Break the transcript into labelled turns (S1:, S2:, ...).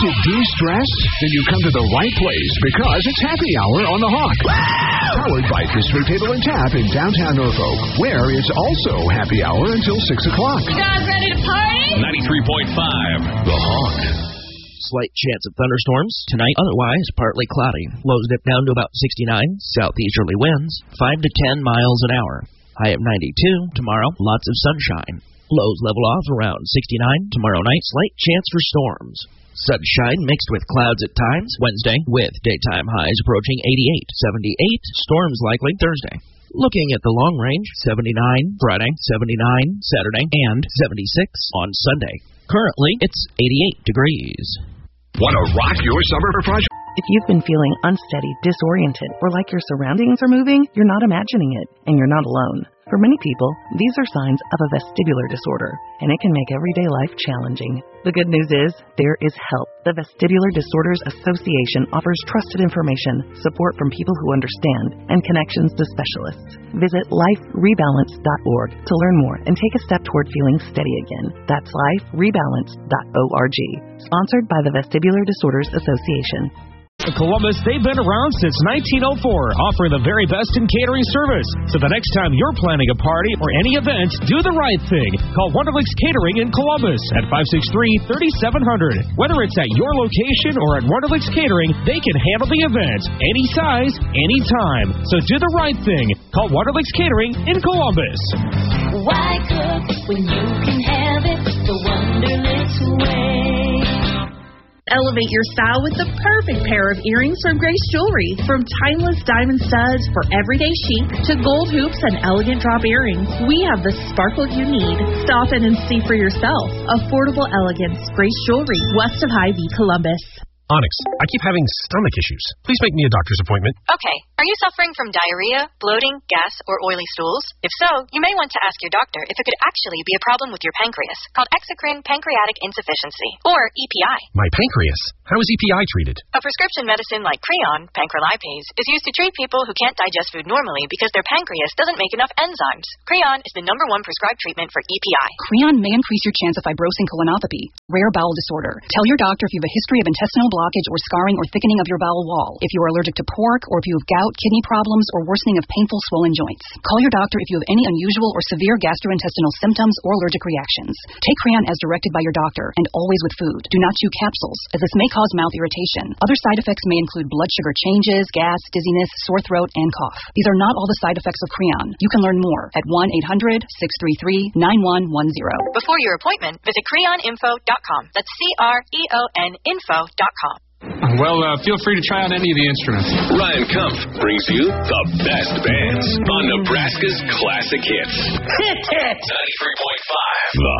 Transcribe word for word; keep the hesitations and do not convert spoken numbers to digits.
S1: de-stress? Then you come to the right place because it's Happy Hour on the Hawk. Powered by Bistro Table and Tap in downtown Norfolk, where it's also Happy Hour until six o'clock.
S2: You guys ready to party?
S3: ninety-three point five, The Hawk.
S4: Slight chance of thunderstorms tonight, otherwise partly cloudy. Lows dip down to about sixty-nine. Southeasterly winds, five to ten miles an hour. High of ninety-two. Tomorrow, lots of sunshine. Lows level off around sixty-nine. Tomorrow night, slight chance for storms. Sunshine mixed with clouds at times Wednesday, with daytime highs approaching eighty-eight. seventy-eight. Storms likely Thursday. Looking at the long range, seventy-nine Friday, seventy-nine Saturday, and seventy-six on Sunday. Currently, it's eighty-eight degrees.
S1: Want to rock your summer project?
S5: If you've been feeling unsteady, disoriented, or like your surroundings are moving, you're not imagining it, and you're not alone. For many people, these are signs of a vestibular disorder, and it can make everyday life challenging. The good news is, there is help. The Vestibular Disorders Association offers trusted information, support from people who understand, and connections to specialists. Visit life rebalance dot org to learn more and take a step toward feeling steady again. That's life rebalance dot org. Sponsored by the Vestibular Disorders Association.
S6: In Columbus, they've been around since nineteen oh four, offering the very best in catering service. So the next time you're planning a party or any event, do the right thing. Call Wonderlicks Catering in Columbus at five six three, three seven zero zero. Whether it's at your location or at Wonderlicks Catering, they can handle the event any size, any time. So do the right thing. Call Wonderlicks Catering in Columbus.
S2: Why cook when you can have it the Wonderlicks way?
S7: Elevate your style with the perfect pair of earrings from Grace Jewelry. From timeless diamond studs for everyday chic to gold hoops and elegant drop earrings, we have the sparkle you need. Stop in and see for yourself. Affordable elegance. Grace Jewelry, west of Hy-Vee, Columbus.
S8: Onyx, I keep having stomach issues. Please make me a doctor's appointment.
S9: Okay. Are you suffering from diarrhea, bloating, gas, or oily stools? If so, you may want to ask your doctor if it could actually be a problem with your pancreas, called exocrine pancreatic insufficiency, or E P I.
S8: My pancreas? How is E P I treated?
S9: A prescription medicine like Creon, pancrelipase, is used to treat people who can't digest food normally because their pancreas doesn't make enough enzymes. Creon is the number one prescribed treatment for E P I.
S10: Creon may increase your chance of fibrosing colonopathy, rare bowel disorder. Tell your doctor if you have a history of intestinal blockage or scarring or thickening of your bowel wall, if you are allergic to pork, or if you have gout, kidney problems, or worsening of painful swollen joints. Call your doctor if you have any unusual or severe gastrointestinal symptoms or allergic reactions. Take Creon as directed by your doctor, and always with food. Do not chew capsules, as this may cause mouth irritation. Other side effects may include blood sugar changes, gas, dizziness, sore throat, and cough. These are not all the side effects of Creon. You can learn more at one eight hundred, six three three, nine one one zero.
S9: Before your appointment, visit creon info dot com. That's C R E O N info dot com.
S11: Well, uh, feel free to try out any of the instruments.
S3: Ryan Kumpf brings you the best bands on Nebraska's classic hits.
S2: Hit it!
S3: ninety-three point five, The